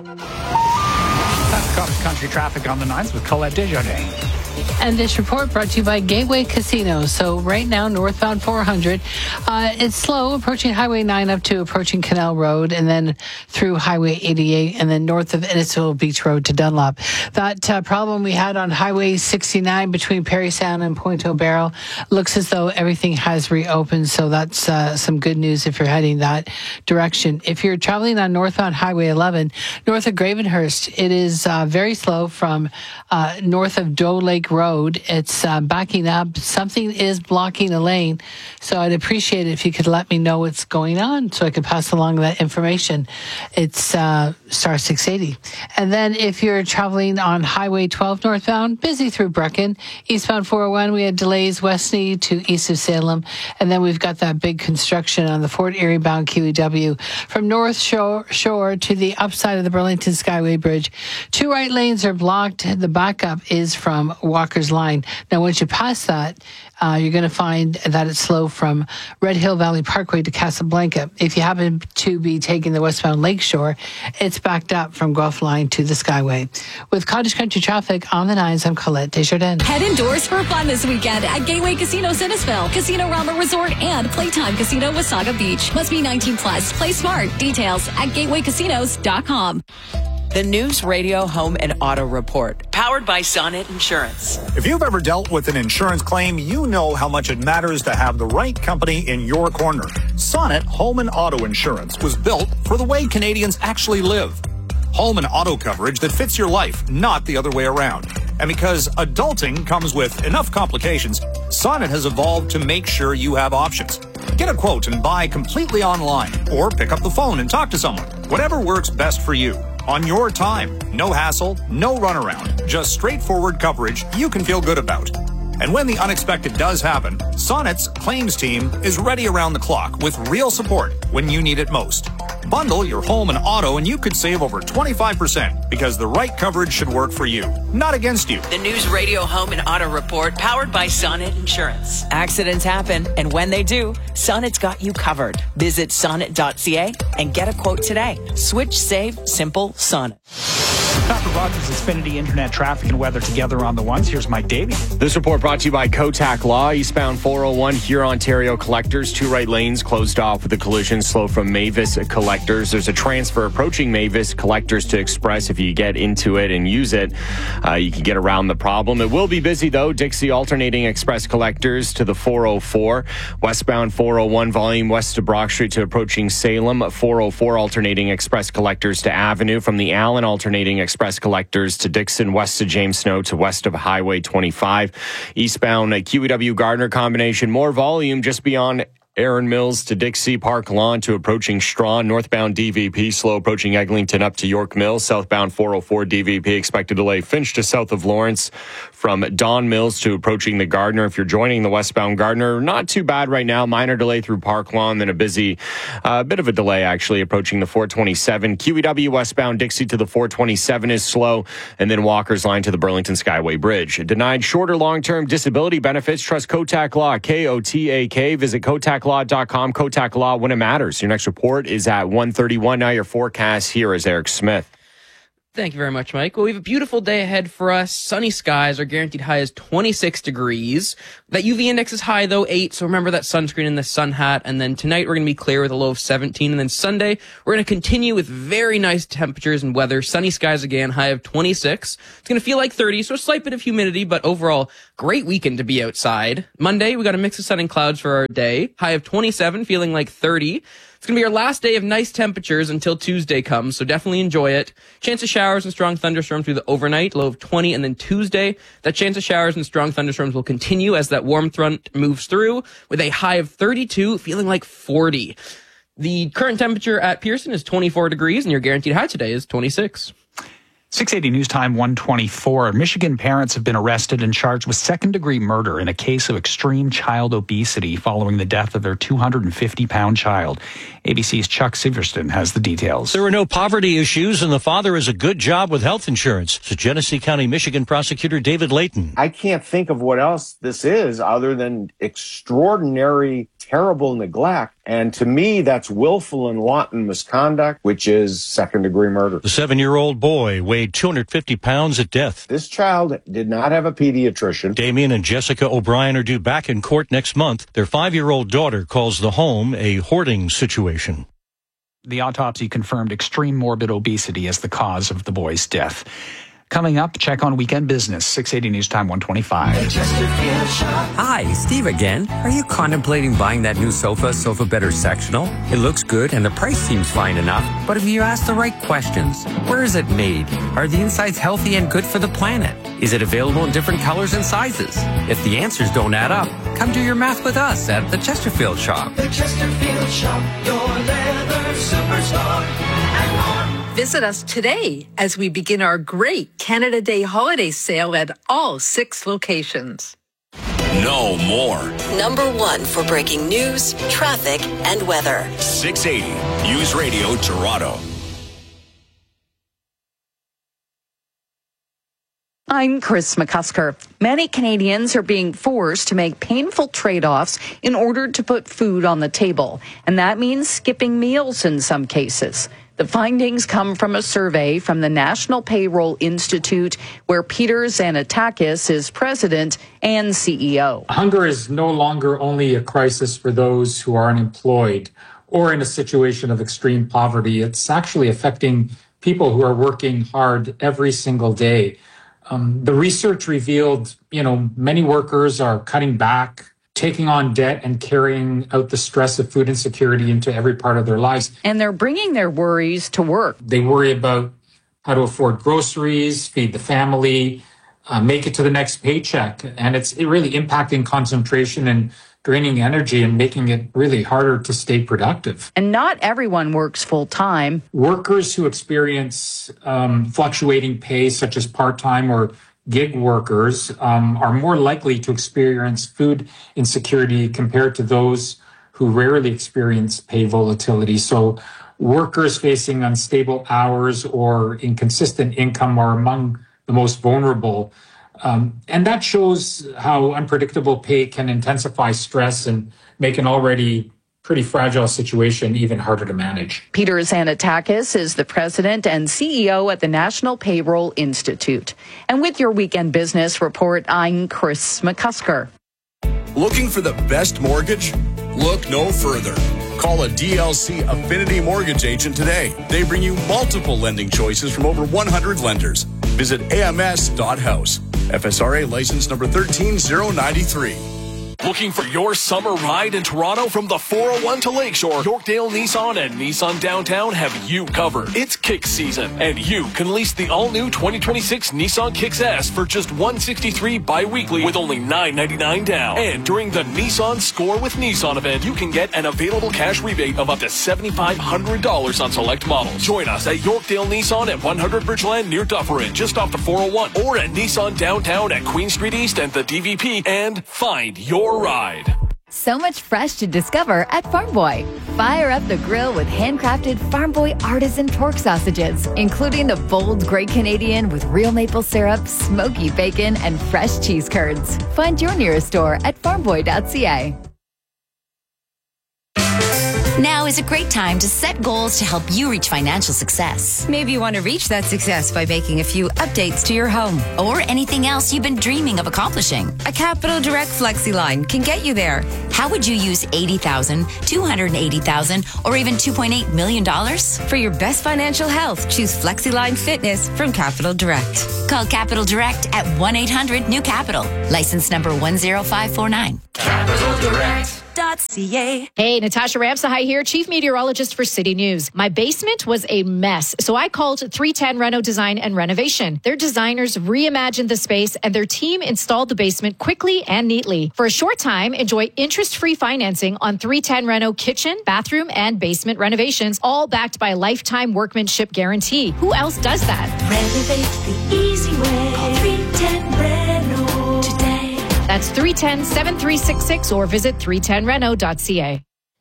That's cross country traffic on the nines with Colette Desjardins. And this report brought to you by Gateway Casino. So right now, northbound four hundred, uh, it's slow, approaching Highway nine up to approaching Canal Road, and then through Highway eighty-eight, and then north of Innisfil Beach Road to Dunlop. That uh, problem we had on Highway sixty-nine between Parry Sound and Point O'Barrel looks as though everything has reopened. So that's uh, some good news if you're heading that direction. If you're traveling on northbound Highway eleven, north of Gravenhurst, it is uh, very slow from uh, north of Doe Lake Road. It's uh, backing up. Something is blocking a lane. So I'd appreciate it if you could let me know what's going on so I could pass along that information. It's uh, star six eighty. And then if you're traveling on Highway twelve northbound, busy through Brecon. Eastbound four oh one, we had delays westly to east of Salem. And then we've got that big construction on the Fort Erie bound Q E W from North Shore, Shore to the upside of the Burlington Skyway Bridge. Two right lanes are blocked. The backup is from Walker's Line. Now, once you pass that, uh, you're going to find that it's slow from Red Hill Valley Parkway to Casablanca. If you happen to be taking the westbound Lakeshore, it's backed up from Guelph Line to the Skyway. With Cottage Country traffic on the nines, I'm Colette Desjardins. Head indoors for fun this weekend at Gateway Casino Sinnesville, Casino Rama Resort, and Playtime Casino Wasaga Beach. Must be nineteen plus. Play smart. Details at gateway casinos dot com. The News Radio Home and Auto Report, powered by Sonnet Insurance. If you've ever dealt with an insurance claim, you know how much it matters to have the right company in your corner. Sonnet Home and Auto Insurance was built for the way Canadians actually live. Home and auto coverage that fits your life, not the other way around. And because adulting comes with enough complications, Sonnet has evolved to make sure you have options. Get a quote and buy completely online, or pick up the phone and talk to someone. Whatever works best for you. On your time. No hassle, no runaround. Just straightforward coverage you can feel good about. And when the unexpected does happen, Sonnet's claims team is ready around the clock with real support when you need it most. Bundle your home and auto and you could save over twenty-five percent because the right coverage should work for you, not against you. The News Radio Home and Auto Report, powered by Sonnet Insurance. Accidents happen, and when they do, Sonnet's got you covered. Visit sonnet dot c a and get a quote today. Switch, save, simple, Sonnet. Doctor Rogers' Xfinity Internet traffic and weather together on the ones. Here's Mike Davey. This report brought to you by Kotak Law. Eastbound four oh one, Huron-Ontario collectors. Two right lanes closed off with a collision slow from Mavis collectors. There's a transfer approaching Mavis collectors to Express. If you get into it and use it, uh, you can get around the problem. It will be busy, though. Dixie alternating Express collectors to the four oh four. Westbound four oh one, volume west of Brock Street to approaching Salem. four oh four alternating Express collectors to Avenue. From the Allen alternating Express collectors to Dixon, west of James Snow to west of Highway twenty-five. Eastbound Q E W Gardner combination, more volume just beyond Erin Mills to Dixie, Park Lawn to approaching Strawn, northbound D V P slow approaching Eglinton up to York Mills, southbound four oh four D V P expected delay Finch to south of Lawrence from Don Mills to approaching the Gardner. If you're joining the westbound Gardner, not too bad right now. Minor delay through Park Lawn, then a busy, a uh, bit of a delay actually approaching the four twenty-seven. Q E W westbound Dixie to the four twenty-seven is slow, and then Walker's Line to the Burlington Skyway Bridge. Denied shorter long-term disability benefits. Trust Kotak Law, K O T A K. Visit Kotak law dot com. Kotak Law, when it matters. Your next report is at one thirty-one. Now your forecast here is Eric Smith. Thank you very much, Mike. Well, we have a beautiful day ahead for us. Sunny skies. Our guaranteed high is twenty-six degrees. That U V index is high, though, eight. So remember that sunscreen and the sun hat. And then tonight we're going to be clear with a low of seventeen. And then Sunday, we're going to continue with very nice temperatures and weather. Sunny skies again, high of twenty-six. It's going to feel like thirty, so a slight bit of humidity, but overall, great weekend to be outside. Monday, we got a mix of sun and clouds for our day. High of twenty-seven, feeling like thirty. It's going to be our last day of nice temperatures until Tuesday comes, so definitely enjoy it. Chance of showers and strong thunderstorms through the overnight, low of twenty, and then Tuesday, that chance of showers and strong thunderstorms will continue as that warm front moves through with a high of thirty-two, feeling like forty. The current temperature at Pearson is twenty-four degrees, and your guaranteed high today is twenty-six. six eighty News Time one twenty-four. Michigan parents have been arrested and charged with second-degree murder in a case of extreme child obesity following the death of their two hundred fifty pound child. A B C's Chuck Severston has the details. There are no poverty issues, and the father has a good job with health insurance, says Genesee County, Michigan prosecutor David Layton. I can't think of what else this is other than extraordinary, terrible neglect. And to me, that's willful and wanton misconduct, which is second-degree murder. The seven-year-old boy weighed two hundred fifty pounds at death. This child did not have a pediatrician. Damien and Jessica O'Brien are due back in court next month. Their five-year-old daughter calls the home a hoarding situation. The autopsy confirmed extreme morbid obesity as the cause of the boy's death. Coming up, check on weekend business. six eighty News Time one twenty-five. Hi, Steve again. Are you contemplating buying that new sofa, Sofa Better Sectional? It looks good and the price seems fine enough, but have you asked the right questions? Where is it made? Are the insides healthy and good for the planet? Is it available in different colors and sizes? If the answers don't add up, come do your math with us at the Chesterfield Shop. The Chesterfield Shop, your leather superstar. And more. Visit us today as we begin our great Canada Day holiday sale at all six locations. No more. Number one for breaking news, traffic, and weather. six eighty News Radio Toronto. I'm Chris McCusker. Many Canadians are being forced to make painful trade-offs in order to put food on the table, and that means skipping meals in some cases. The findings come from a survey from the National Payroll Institute, where Peter Zanatakis is president and C E O. Hunger is no longer only a crisis for those who are unemployed or in a situation of extreme poverty. It's actually affecting people who are working hard every single day. Um, the research revealed, you know, many workers are cutting back, taking on debt and carrying out the stress of food insecurity into every part of their lives. And they're bringing their worries to work. They worry about how to afford groceries, feed the family, uh, make it to the next paycheck. And it's really impacting concentration and draining energy and making it really harder to stay productive. And not everyone works full time. Workers who experience um, fluctuating pay, such as part-time or gig workers, um, are more likely to experience food insecurity compared to those who rarely experience pay volatility. So workers facing unstable hours or inconsistent income are among the most vulnerable. Um, and that shows how unpredictable pay can intensify stress and make an already pretty fragile situation even harder to manage. Peter Zanatakis is the president and C E O at the National Payroll Institute. And with your weekend business report, I'm Chris McCusker. Looking for the best mortgage? Look no further. Call a D L C Affinity Mortgage agent today. They bring you multiple lending choices from over one hundred lenders. Visit A M S dot house. F S R A license number one three zero nine three. Looking for your summer ride in Toronto from the four oh one to Lakeshore? Yorkdale Nissan and Nissan Downtown have you covered. It's Kick season, and you can lease the all-new twenty twenty-six Nissan Kicks S for just one hundred sixty-three dollars bi-weekly with only nine ninety-nine down. And during the Nissan Score with Nissan event, you can get an available cash rebate of up to seven thousand five hundred dollars on select models. Join us at Yorkdale Nissan at one hundred Bridgeland near Dufferin, just off the four oh one, or at Nissan Downtown at Queen Street East and the D V P, and find your ride. So much fresh to discover at Farm Boy. Fire up the grill with handcrafted Farm Boy artisan pork sausages, including the bold Great Canadian with real maple syrup, smoky bacon, and fresh cheese curds. Find your nearest store at farm boy dot c a. Now is a great time to set goals to help you reach financial success. Maybe you want to reach that success by making a few updates to your home or anything else you've been dreaming of accomplishing. A Capital Direct FlexiLine can get you there. How would you use eighty thousand dollars, two hundred eighty thousand dollars, or even two point eight million dollars? For your best financial health, choose FlexiLine Fitness from Capital Direct. Call Capital Direct at one eight hundred new capital. License number one zero five four nine. Capital Direct. Hey, Natasha Ramsahai here, Chief Meteorologist for City News. My basement was a mess, so I called three ten Reno Design and Renovation. Their designers reimagined the space, and their team installed the basement quickly and neatly. For a short time, enjoy interest-free financing on three ten Reno kitchen, bathroom, and basement renovations, all backed by a lifetime workmanship guarantee. Who else does that? Renovate the easy way. Call three ten Reno today. That's three one zero, seven three six six or visit three ten reno dot c a.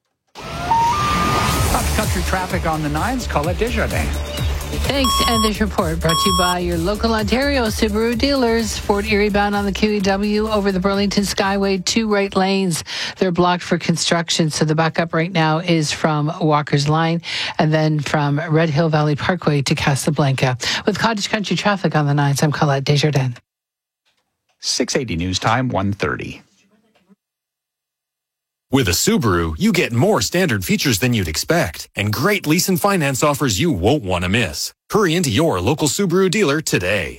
Top country traffic on the nines. Colette Desjardins. Thanks. And this report brought to you by your local Ontario Subaru dealers. Fort Erie bound on the Q E W over the Burlington Skyway, two right lanes. They're blocked for construction, so the backup right now is from Walker's Line and then from Red Hill Valley Parkway to Casablanca. With Cottage Country traffic on the nines, I'm Colette Desjardins. six eighty News Time, one thirty. With a Subaru, you get more standard features than you'd expect and great lease and finance offers you won't want to miss. Hurry into your local Subaru dealer today.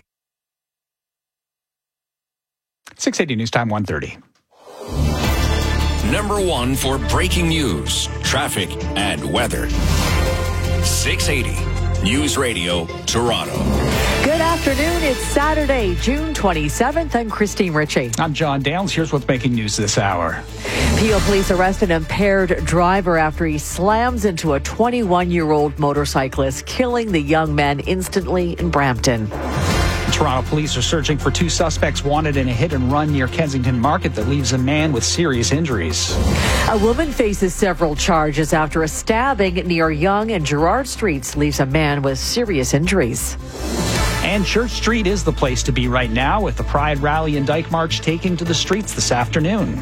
six eighty News Time, one thirty. Number one for breaking news, traffic, and weather. six eighty News Radio, Toronto. Good afternoon. It's Saturday, June twenty-seventh. I'm Christine Ritchie. I'm John Downs. Here's what's making news this hour. Peel police arrest an impaired driver after he slams into a twenty-one-year-old motorcyclist, killing the young man instantly in Brampton. Toronto police are searching for two suspects wanted in a hit and run near Kensington Market that leaves a man with serious injuries. A woman faces several charges after a stabbing near Yonge and Gerrard Streets leaves a man with serious injuries. And Church Street is the place to be right now, with the Pride Rally and Dyke March taking to the streets this afternoon.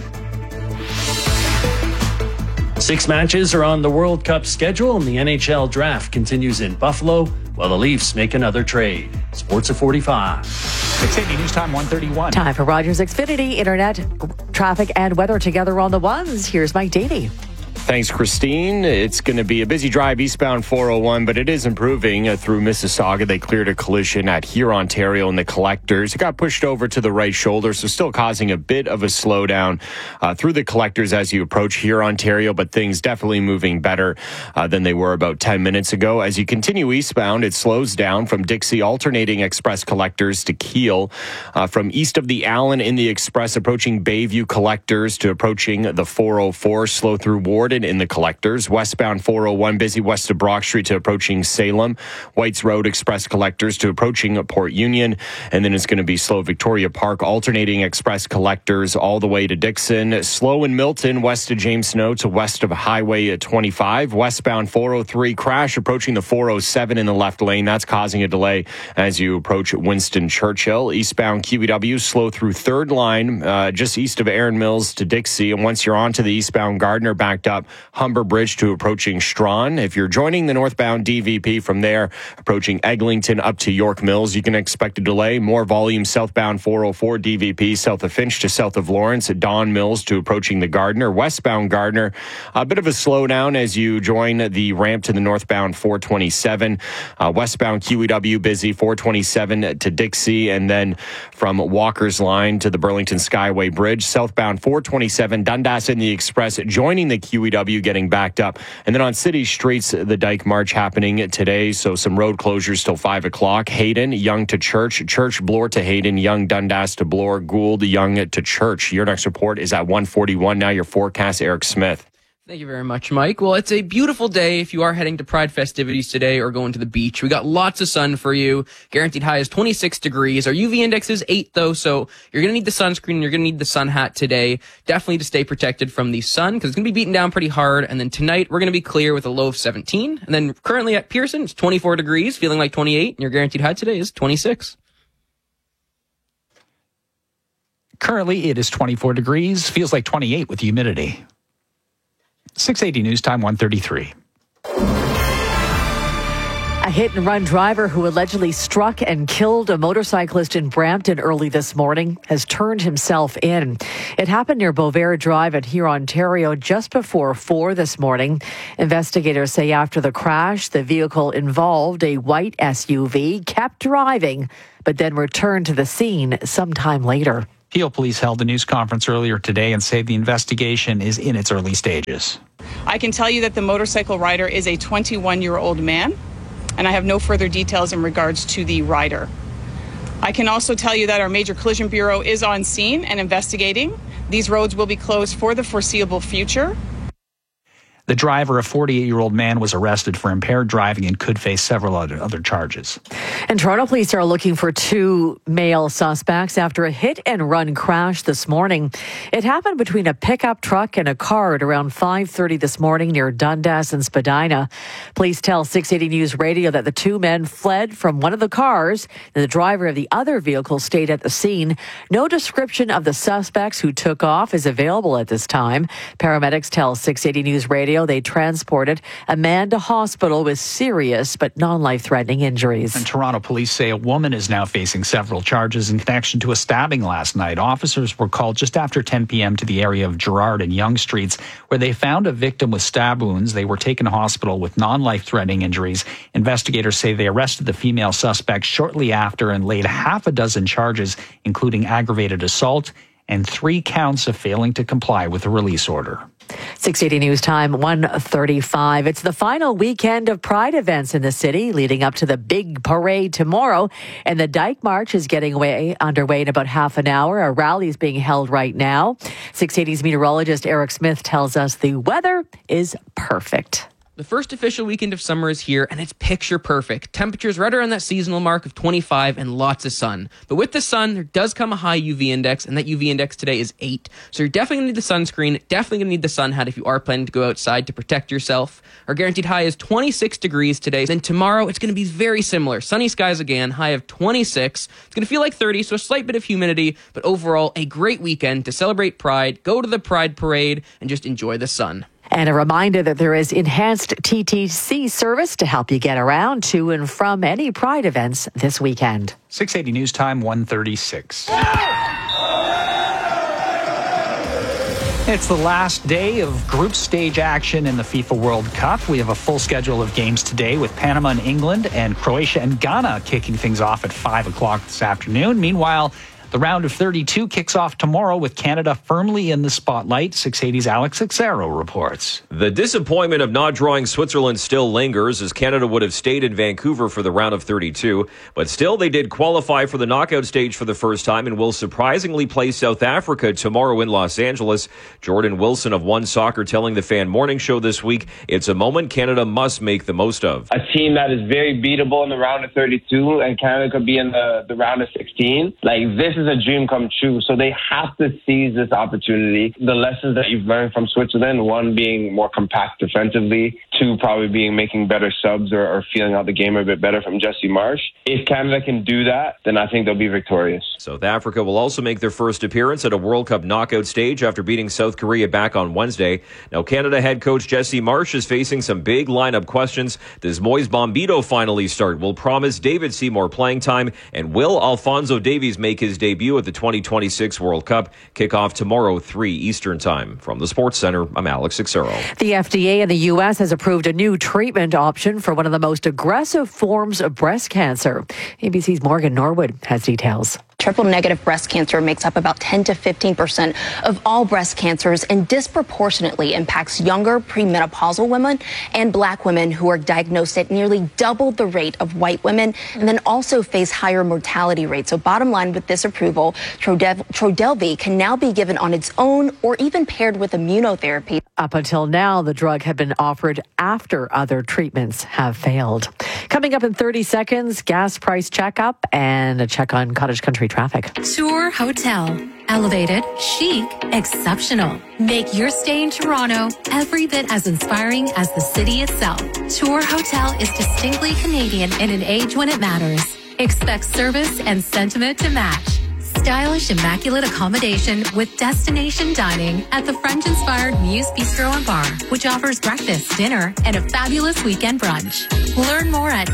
Six matches are on the World Cup schedule, and the N H L draft continues in Buffalo, while the Leafs make another trade. Sports at forty-five. six eighty News Time, one thirty-one. Time for Rogers Xfinity Internet, traffic, and weather together on the ones. Here's Mike Davey. Thanks, Christine. It's going to be a busy drive eastbound four oh one, but it is improving uh, through Mississauga. They cleared a collision at Here, Ontario, and the Collectors. It got pushed over to the right shoulder, so still causing a bit of a slowdown uh, through the Collectors as you approach Here, Ontario, but things definitely moving better uh, than they were about ten minutes ago. As you continue eastbound, it slows down from Dixie, alternating Express Collectors to Keele. Uh, from east of the Allen in the Express, approaching Bayview Collectors to approaching the four oh four, slow through Warden in the Collectors. Westbound four oh one, busy west of Brock Street to approaching Salem. Whites Road Express Collectors to approaching Port Union. And then it's going to be slow Victoria Park, alternating Express Collectors all the way to Dixon. Slow in Milton, west of James Snow to west of Highway twenty-five. Westbound four oh three, crash approaching the four oh seven in the left lane. That's causing a delay as you approach Winston Churchill. Eastbound Q E W, slow through third line, uh, just east of Erin Mills to Dixie. And once you're onto the eastbound Gardner, backed up up Humber Bridge to approaching Strawn. If you're joining the northbound D V P from there, approaching Eglinton up to York Mills, you can expect a delay. More volume southbound four oh four D V P south of Finch to south of Lawrence at Don Mills to approaching the Gardner. Westbound Gardner, a bit of a slowdown as you join the ramp to the northbound four twenty-seven. Uh, westbound Q E W busy four twenty-seven to Dixie, and then from Walker's Line to the Burlington Skyway Bridge. Southbound four twenty-seven, Dundas and the Express joining the Q E W getting backed up. And then on city streets, the Dyke March happening today, so some road closures till five o'clock. Hayden, Young to Church, Church, Bloor to Hayden, Young, Dundas to Bloor, Gould, Young to Church. Your next report is at one forty-one. Now your forecast, Eric Smith. Thank you very much, Mike. Well, it's a beautiful day if you are heading to Pride festivities today or going to the beach. We got lots of sun for you. Guaranteed high is twenty-six degrees. Our U V index is eight, though, so you're going to need the sunscreen. You're going to need the sun hat today. Definitely to stay protected from the sun because it's going to be beaten down pretty hard. And then tonight, we're going to be clear with a low of seventeen. And then currently at Pearson, it's twenty-four degrees, feeling like twenty-eight. And your guaranteed high today is twenty-six. Currently, it is twenty-four degrees, feels like twenty-eight with humidity. six eighty News Time, one thirty-three. A hit-and-run driver who allegedly struck and killed a motorcyclist in Brampton early this morning has turned himself in. It happened near Beauvair Drive at Huron, Ontario, just before four this morning. Investigators say after the crash, the vehicle involved, a white S U V, kept driving, but then returned to the scene sometime later. Peel Police held a news conference earlier today and say the investigation is in its early stages. I can tell you that the motorcycle rider is a twenty-one-year-old man, and I have no further details in regards to the rider. I can also tell you that our Major Collision Bureau is on scene and investigating. These roads will be closed for the foreseeable future. The driver, a forty-eight-year-old man, was arrested for impaired driving and could face several other, other charges. And Toronto police are looking for two male suspects after a hit-and-run crash this morning. It happened between a pickup truck and a car at around five thirty this morning near Dundas and Spadina. Police tell six eighty News Radio that the two men fled from one of the cars, and the driver of the other vehicle stayed at the scene. No description of the suspects who took off is available at this time. Paramedics tell six eighty News Radio they transported a man to hospital with serious but non-life-threatening injuries. And Toronto police say a woman is now facing several charges in connection to a stabbing last night. Officers were called just after ten p.m. to the area of Gerrard and Yonge Streets, where they found a victim with stab wounds. They were taken to hospital with non-life-threatening injuries. Investigators say they arrested the female suspect shortly after and laid half a dozen charges, including aggravated assault and three counts of failing to comply with a release order. six eighty News Time, one thirty-five. It's the final weekend of Pride events in the city, leading up to the big parade tomorrow. And the Dyke March is getting away, underway in about half an hour. A rally is being held right now. six eighty's meteorologist Eric Smith tells us the weather is perfect. The first official weekend of summer is here, and it's picture perfect. Temperatures right around that seasonal mark of twenty-five and lots of sun. But with the sun, there does come a high U V index, and that U V index today is eight. So you're definitely going to need the sunscreen, definitely going to need the sun hat if you are planning to go outside to protect yourself. Our guaranteed high is twenty-six degrees today. Then tomorrow, it's going to be very similar. Sunny skies again, high of twenty-six. It's going to feel like thirty, so a slight bit of humidity, but overall, a great weekend to celebrate Pride, go to the Pride Parade, and just enjoy the sun. And a reminder that there is enhanced T T C service to help you get around to and from any Pride events this weekend. six eighty News Time, one thirty-six. It's the last day of group stage action in the FIFA World Cup. We have a full schedule of games today with Panama and England and Croatia and Ghana kicking things off at five o'clock this afternoon. Meanwhile, the round of thirty-two kicks off tomorrow with Canada firmly in the spotlight. six eighty's Alex Xero reports. The disappointment of not drawing Switzerland still lingers, as Canada would have stayed in Vancouver for the round of thirty-two. But still, they did qualify for the knockout stage for the first time and will surprisingly play South Africa tomorrow in Los Angeles. Jordan Wilson of One Soccer telling the Fan Morning Show this week, it's a moment Canada must make the most of. A team that is very beatable in the round of thirty-two, and Canada could be in the, the round of sixteen. Like, this is a dream come true. So they have to seize this opportunity. The lessons that you've learned from Switzerland, one being more compact defensively, two probably being making better subs or, or feeling out the game a bit better from Jesse Marsh. If Canada can do that, then I think they'll be victorious. South Africa will also make their first appearance at a World Cup knockout stage after beating South Korea back on Wednesday. Now, Canada head coach Jesse Marsh is facing some big lineup questions. Does Moise Bombito finally start? Will Promise David see more playing time? And will Alphonso Davies make his debut at the twenty twenty-six World Cup? Kickoff tomorrow, three Eastern Time. From the Sports Center, I'm Alex Xero. The F D A in the U S has approved a new treatment option for one of the most aggressive forms of breast cancer. A B C's Morgan Norwood has details. Triple negative breast cancer makes up about ten to fifteen percent of all breast cancers and disproportionately impacts younger premenopausal women and black women who are diagnosed at nearly double the rate of white women and then also face higher mortality rates. So bottom line with this approval, Trodev- Trodelvy can now be given on its own or even paired with immunotherapy. Up until now, the drug had been offered after other treatments have failed. Coming up in thirty seconds, gas price checkup and a check on cottage country traffic. Tour Hotel. Elevated, chic, exceptional. Make your stay in Toronto every bit as inspiring as the city itself. Tour Hotel is distinctly Canadian in an age when it matters. Expect service and sentiment to match. Stylish, immaculate accommodation with destination dining at the French-inspired Muse Bistro and Bar, which offers breakfast, dinner, and a fabulous weekend brunch. Learn more at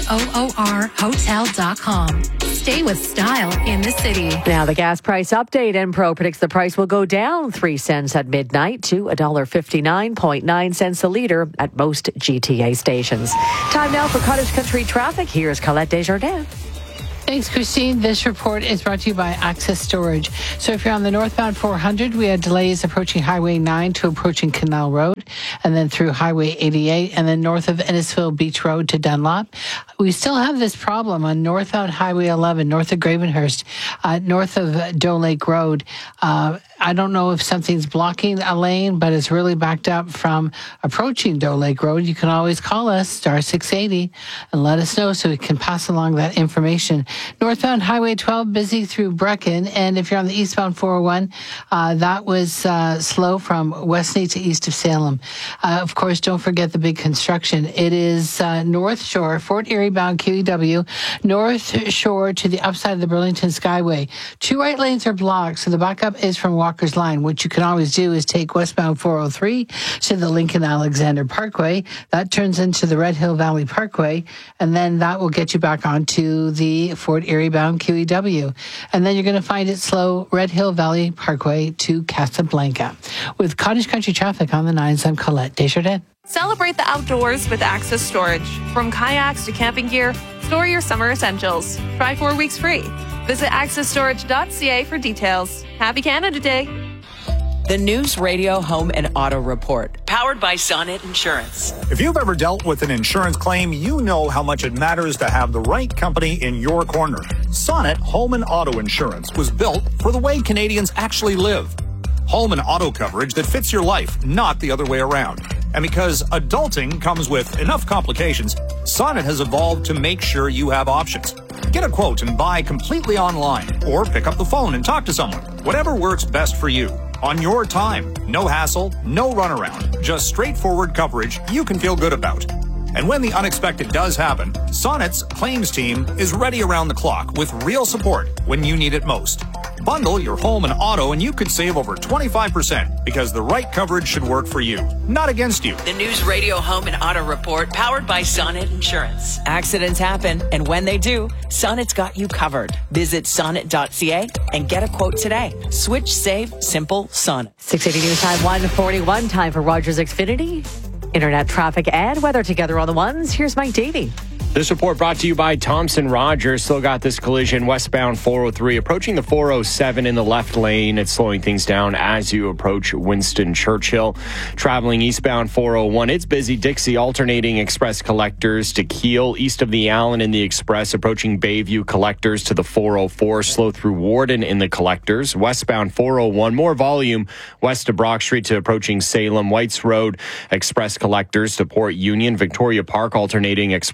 toor hotel dot com. Stay with style in the city. Now the gas price update. Enpro predicts the price will go down three cents at midnight to one dollar fifty-nine point nine cents a litre at most G T A stations. Time now for cottage country traffic. Here's Colette Desjardins. Thanks, Christine. This report is brought to you by Access Storage. So if you're on the northbound four hundred, we had delays approaching Highway nine to approaching Canal Road, and then through Highway eighty-eight, and then north of Innisfil Beach Road to Dunlop. We still have this problem on northbound Highway eleven, north of Gravenhurst, uh, north of Doe Lake Road. Uh, I don't know if something's blocking a lane, but it's really backed up from approaching Doe Lake Road. You can always call us, star six eighty, and let us know so we can pass along that information. Northbound Highway twelve, busy through Brecken, and if you're on the eastbound four oh one, uh, that was uh, slow from Westney to east of Salem. Uh, of course, don't forget the big construction. It is uh, North Shore, Fort Erie bound Q E W, North Shore to the upside of the Burlington Skyway. Two right lanes are blocked, so the backup is from Walker's Line. What you can always do is take westbound four oh three to the Lincoln Alexander Parkway. That turns into the Red Hill Valley Parkway, and then that will get you back onto the Fort Erie bound Q E W. And then you're going to find it slow Red Hill Valley Parkway to Casablanca. With cottage country traffic on the nines, I'm Colette Desjardins. Celebrate the outdoors with Access Storage. From kayaks to camping gear, store your summer essentials. Try four weeks free. Visit access storage dot c a for details. Happy Canada Day. The News Radio Home and Auto Report, powered by Sonnet Insurance. If you've ever dealt with an insurance claim, you know how much it matters to have the right company in your corner. Sonnet Home and Auto Insurance was built for the way Canadians actually live. Home and auto coverage that fits your life, not the other way around. And because adulting comes with enough complications, Sonnet has evolved to make sure you have options. Get a quote and buy completely online, or pick up the phone and talk to someone. Whatever works best for you. On your time. No hassle, no runaround. Just straightforward coverage you can feel good about. And when the unexpected does happen, Sonnet's claims team is ready around the clock with real support when you need it most. Bundle your home and auto and you could save over twenty-five percent because the right coverage should work for you, not against you. The News Radio Home and Auto Report, powered by Sonnet Insurance. Accidents happen, and when they do, Sonnet's got you covered. Visit sonnet dot c a and get a quote today. Switch, save, simple, Sonnet. six eighty News Time one forty-one, time for Rogers Xfinity. Internet traffic and weather together on the ones. Here's Mike Davey. This report brought to you by Thompson Rogers. Still got this collision westbound four oh three approaching the four oh seven in the left lane. It's slowing things down as you approach Winston Churchill. Traveling eastbound four oh one, it's busy. Dixie alternating express collectors to Keele, east of the Allen in the express, approaching Bayview collectors to the four oh four. Slow through Warden in the collectors. Westbound four oh one, more volume west of Brock Street to approaching Salem. Whites Road express collectors to Port Union. Victoria Park alternating express collectors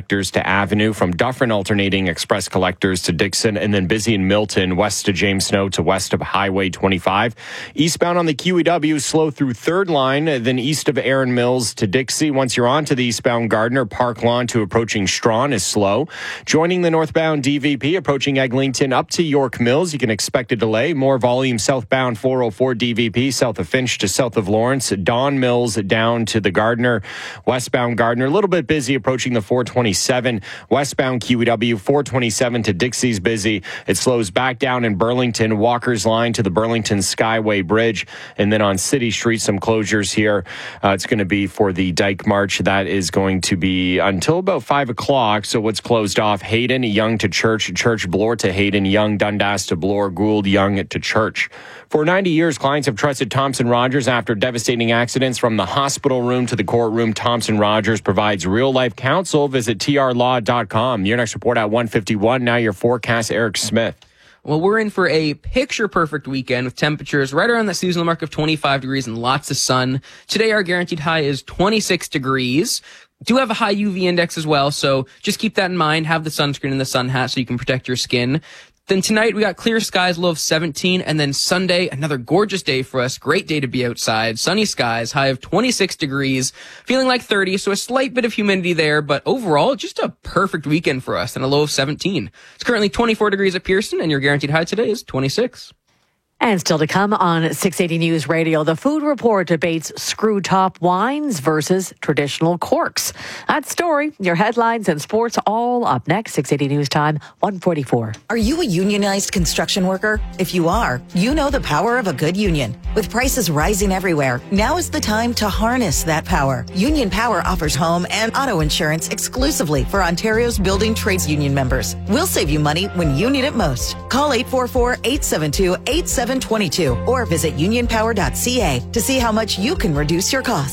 collectors to Avenue, from Dufferin alternating express collectors to Dixon, and then busy in Milton, west to James Snow to west of Highway twenty-five. Eastbound on the Q E W, slow through Third Line, then east of Erin Mills to Dixie. Once you're onto the eastbound Gardner, Park Lawn to approaching Strawn is slow. Joining the northbound D V P, approaching Eglinton up to York Mills, you can expect a delay. More volume southbound four oh four D V P, south of Finch to south of Lawrence. Don Mills down to the Gardner. Westbound Gardner, a little bit busy approaching the four twenty-seven. Westbound Q E W, four twenty-seven to Dixie's busy. It slows back down in Burlington, Walker's Line to the Burlington Skyway Bridge. And then on City Street, some closures here. Uh, it's going to be for the Dyke March. That is going to be until about five o'clock. So what's closed off? Hayden, Young to Church, Church, Bloor to Hayden, Young, Dundas to Bloor, Gould, Young to Church. For ninety years, clients have trusted Thompson Rogers after devastating accidents. From the hospital room to the courtroom, Thompson Rogers provides real-life counsel. Visit T R law dot com. Your next report at one fifty-one. Now your forecast, Eric Smith. Well, we're in for a picture-perfect weekend with temperatures right around the seasonal mark of twenty-five degrees and lots of sun. Today, our guaranteed high is twenty-six degrees. Do have a high U V index as well, so just keep that in mind. Have the sunscreen and the sun hat so you can protect your skin. Then tonight, we got clear skies, low of seventeen, and then Sunday, another gorgeous day for us. Great day to be outside. Sunny skies, high of twenty-six degrees, feeling like thirty, so a slight bit of humidity there, but overall, just a perfect weekend for us, and a low of seventeen. It's currently twenty-four degrees at Pearson, and your guaranteed high today is twenty-six. And still to come on six eighty News Radio, the Food Report debates screw top wines versus traditional corks. That story, your headlines and sports all up next. six eighty News Time, one forty-four. Are you a unionized construction worker? If you are, you know the power of a good union. With prices rising everywhere, now is the time to harness that power. Union Power offers home and auto insurance exclusively for Ontario's building trades union members. We'll save you money when you need it most. Call eight four four, eight seven two, eight seven two two or visit union power dot c a to see how much you can reduce your costs.